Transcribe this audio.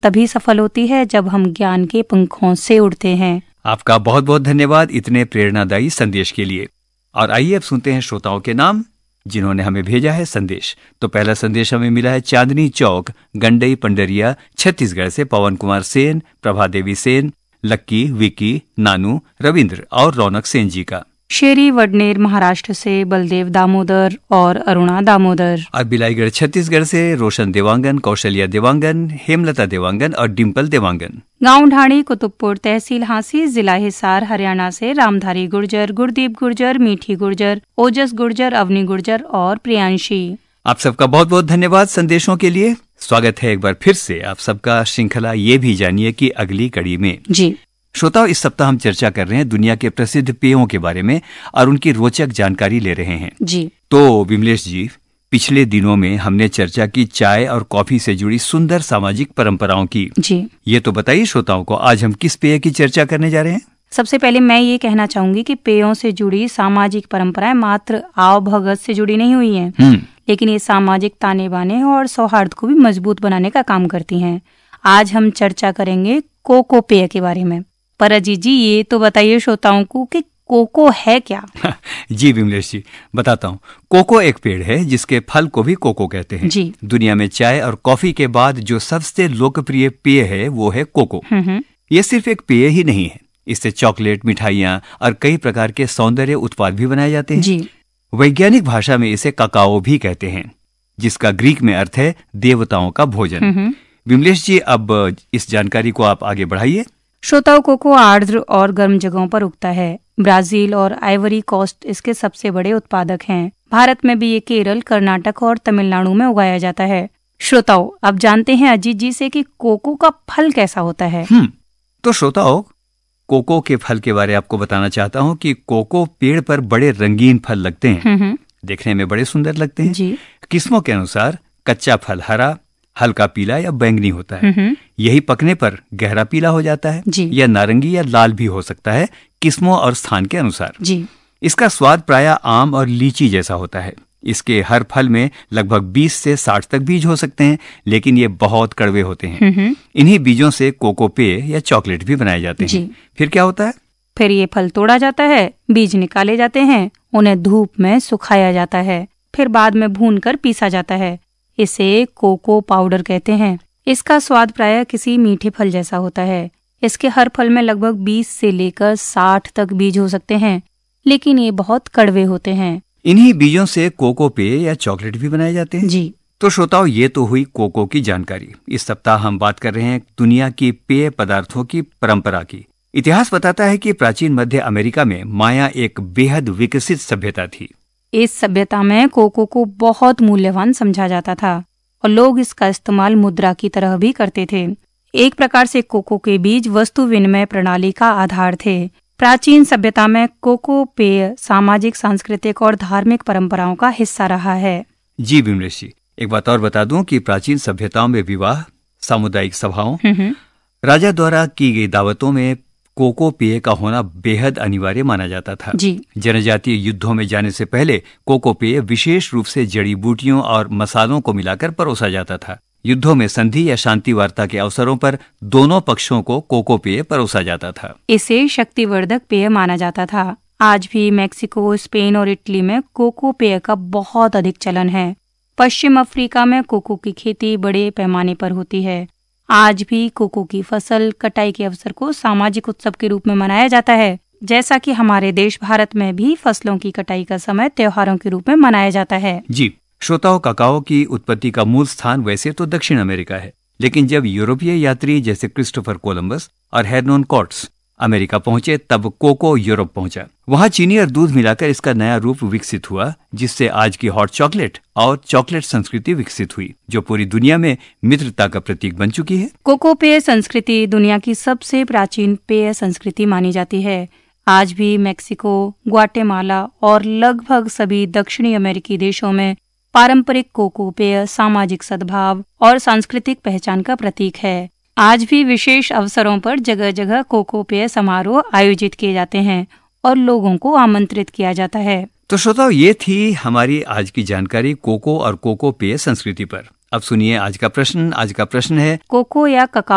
तभी सफल होती है जब हम ज्ञान के पंखों से उड़ते हैं। आपका बहुत बहुत धन्यवाद इतने प्रेरणादायी संदेश के लिए। और आइए अब सुनते हैं श्रोताओं के नाम जिन्होंने हमें भेजा है संदेश। तो पहला संदेश हमें मिला है चांदनी चौक, गंडई, पंडरिया, छत्तीसगढ़ से पवन कुमार सेन, प्रभा देवी सेन, लक्की, विकी, नानू, रविंद्र और रौनक सेन जी का। शेरी वडनेर महाराष्ट्र से बलदेव दामोदर और अरुणा दामोदर। और बिलाईगढ़ छत्तीसगढ़ से रोशन देवांगन, कौशल्या देवांगन, हेमलता देवांगन और डिम्पल देवांगन। गांव ढाणी, कुतुबपुर तहसील हांसी, जिला हिसार, हरियाणा से रामधारी गुर्जर, गुरदीप गुर्जर, मीठी गुर्जर, ओजस गुर्जर, अवनी गुर्जर और प्रियांशी। आप सबका बहुत बहुत धन्यवाद संदेशों के लिए। स्वागत है एक बार फिर से आप सबका श्रृंखला ये भी जानिए की अगली कड़ी में। जी श्रोताओं, इस सप्ताह हम चर्चा कर रहे हैं दुनिया के प्रसिद्ध पेयों के बारे में और उनकी रोचक जानकारी ले रहे हैं। जी तो विमलेश जी, पिछले दिनों में हमने चर्चा की चाय और कॉफी से जुड़ी सुंदर सामाजिक परंपराओं की। जी ये तो बताइए श्रोताओं को आज हम किस पेय की चर्चा करने जा रहे हैं। सबसे पहले मैं ये कहना चाहूंगी कि पेयों से जुड़ी सामाजिक परंपराएं मात्र आव भगत से जुड़ी नहीं हुई हैं, लेकिन ये सामाजिक ताने बाने और सौहार्द को भी मजबूत बनाने का काम करती हैं। आज हम चर्चा करेंगे कोको पेय के बारे में। पर अजीत जी, ये तो बताइए श्रोताओं को कि कोको है क्या? जी विमलेश जी, बताता हूँ। कोको एक पेड़ है जिसके फल को भी कोको कहते हैं। जी। दुनिया में चाय और कॉफी के बाद जो सबसे लोकप्रिय पेय है वो है कोको। ये सिर्फ एक पेय ही नहीं है, इससे चॉकलेट, मिठाइयाँ और कई प्रकार के सौंदर्य उत्पाद भी बनाए जाते हैं। जी। वैज्ञानिक भाषा में इसे ककाओ भी कहते हैं, जिसका ग्रीक में अर्थ है देवताओं का भोजन। विमलेश जी, अब इस जानकारी को आप आगे बढ़ाइए। श्रोताओं, कोको आर्द्र और गर्म जगहों पर उगता है। ब्राजील और आइवरी कोस्ट इसके सबसे बड़े उत्पादक हैं। भारत में भी ये केरल, कर्नाटक और तमिलनाडु में उगाया जाता है। श्रोताओं, अब जानते हैं अजीत जी से कि कोको का फल कैसा होता है। तो श्रोताओं, कोको के फल के बारे आपको बताना चाहता हूँ कि कोको पेड़ पर बड़े रंगीन फल लगते हैं। देखने में बड़े सुंदर लगते हैं। जी। किस्मों के अनुसार कच्चा फल हरा, हल्का पीला या बैंगनी होता है। यही पकने पर गहरा पीला हो जाता है। जी। या नारंगी या लाल भी हो सकता है, किस्मों और स्थान के अनुसार। जी। इसका स्वाद प्रायः आम और लीची जैसा होता है। इसके हर फल में लगभग 20 से 60 तक बीज हो सकते हैं, लेकिन ये बहुत कड़वे होते हैं। इन्हीं बीजों से कोको पेय या चॉकलेट भी बनाए जाते हैं। जी। फिर क्या होता है? फिर ये फल तोड़ा जाता है, बीज निकाले जाते हैं, उन्हें धूप में सुखाया जाता है, फिर बाद में भूनकर पीसा जाता है। इसे कोको पाउडर कहते हैं। इसका स्वाद प्रायः किसी मीठे फल जैसा होता है। इसके हर फल में लगभग 20 से लेकर 60 तक बीज हो सकते हैं, लेकिन ये बहुत कड़वे होते हैं। इन्हीं बीजों से कोको पेय या चॉकलेट भी बनाए जाते हैं। जी। तो श्रोताओं, ये तो हुई कोको की जानकारी। इस सप्ताह हम बात कर रहे हैं दुनिया की पेय पदार्थों की परंपरा की। इतिहास बताता है कि प्राचीन मध्य अमेरिका में माया एक बेहद विकसित सभ्यता थी। इस सभ्यता में कोको को बहुत मूल्यवान समझा जाता था और लोग इसका इस्तेमाल मुद्रा की तरह भी करते थे। एक प्रकार से कोको के बीज वस्तु विनिमय प्रणाली का आधार थे। प्राचीन सभ्यता में कोको पेय सामाजिक, सांस्कृतिक और धार्मिक परंपराओं का हिस्सा रहा है। जी विमलेश जी, एक बात और बता दूं कि प्राचीन सभ्यताओं में विवाह, सामुदायिक सभाओं, राजा द्वारा की गई दावतों में कोको पेय का होना बेहद अनिवार्य माना जाता था। जी। जनजातीय युद्धों में जाने से पहले कोको पेय विशेष रूप से जड़ी बूटियों और मसालों को मिलाकर परोसा जाता था। युद्धों में संधि या शांति वार्ता के अवसरों पर दोनों पक्षों को कोको पेय परोसा जाता था। इसे शक्तिवर्धक पेय माना जाता था। आज भी मैक्सिको, स्पेन और इटली में कोको पेय का बहुत अधिक चलन है। पश्चिम अफ्रीका में कोको की खेती बड़े पैमाने पर होती है। आज भी कोको की फसल कटाई के अवसर को सामाजिक उत्सव के रूप में मनाया जाता है, जैसा कि हमारे देश भारत में भी फसलों की कटाई का समय त्योहारों के रूप में मनाया जाता है। जी श्रोताओं, ककाओ की उत्पत्ति का मूल स्थान वैसे तो दक्षिण अमेरिका है, लेकिन जब यूरोपीय यात्री जैसे क्रिस्टोफर कोलंबस और हेरनोन कोट्स अमेरिका पहुंचे तब कोको यूरोप पहुंचा। वहां चीनी और दूध मिलाकर इसका नया रूप विकसित हुआ, जिससे आज की हॉट चॉकलेट और चॉकलेट संस्कृति विकसित हुई, जो पूरी दुनिया में मित्रता का प्रतीक बन चुकी है। कोको पेय संस्कृति दुनिया की सबसे प्राचीन पेय संस्कृति मानी जाती है। आज भी मैक्सिको, ग्वाटेमाला और लगभग सभी दक्षिणी अमेरिकी देशों में पारंपरिक कोको पेय सामाजिक सद्भाव और सांस्कृतिक पहचान का प्रतीक है। आज भी विशेष अवसरों पर जगह जगह कोको पेय समारोह आयोजित किए जाते हैं और लोगों को आमंत्रित किया जाता है। तो श्रोताओ, ये थी हमारी आज की जानकारी कोको और कोको पेय संस्कृति पर। अब सुनिए आज का प्रश्न। आज का प्रश्न है, कोको या ककाओ